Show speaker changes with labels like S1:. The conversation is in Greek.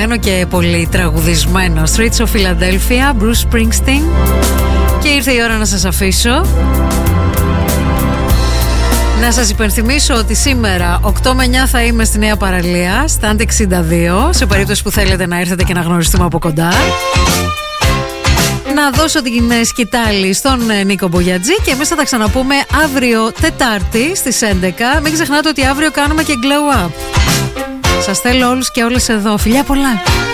S1: αγαπημένο και πολύ τραγουδισμένο Streets of Philadelphia, Bruce Springsteen. Και ήρθε η ώρα να σας αφήσω. Να σας υπενθυμίσω ότι σήμερα 8 με 9 θα είμαι στη Νέα Παραλία, Stand 62, σε περίπτωση που θέλετε να έρθετε και να γνωριστούμε από κοντά. Να δώσω την σκητάλη στον Νίκο Μπογιατζή και εμείς θα τα ξαναπούμε αύριο Τετάρτη στις 11. Μην ξεχνάτε ότι αύριο κάνουμε και glow up. Σας θέλω όλους και όλες εδώ. Φιλιά πολλά!